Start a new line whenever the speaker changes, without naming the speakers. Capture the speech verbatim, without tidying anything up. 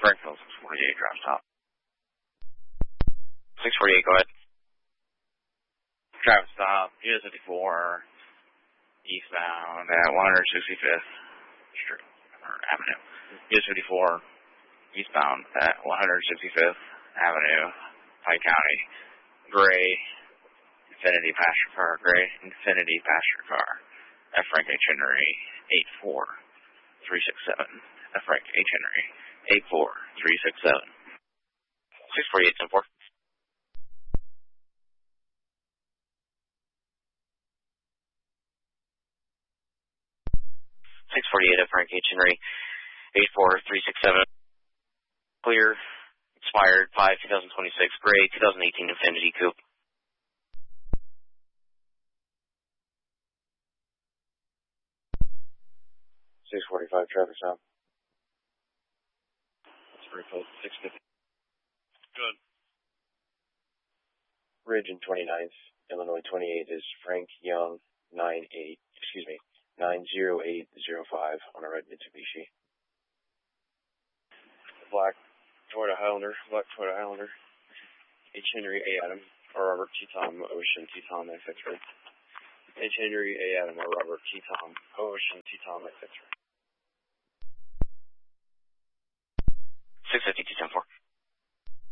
Springfield, six forty-eight, drop stop. six forty-eight, go ahead. Drive stop, U S fifty-four, eastbound at one sixty-fifth Street, or Avenue. U S fifty-four, eastbound at one sixty-fifth Avenue, Pike County. Gray, Infinity passenger car, gray, Infinity passenger car. F. Frank H. Henry, eight four three six seven. F. Frank H. Henry, eight four three six seven. six forty-eight, ten four. six forty-eight at Frank H. Henry, eight four three six seven. Clear, expired five twenty twenty-six, gray, twenty eighteen Infinity Coupe. six forty-five, traffic stop. That's very close to six fifty. Good. Ridge and twenty-ninth, Illinois twenty-eight is Frank Young, nine eight, excuse me, nine zero eight zero five on a red Mitsubishi. Black Toyota Highlander, black Toyota Highlander. H. Henry A. Adam, or Robert T. Tom, Ocean T. Tom, X X-ray. H. Henry A. Adam, or Robert T. Tom, Ocean T. Tom, X X-ray. six fifty-two, ten four.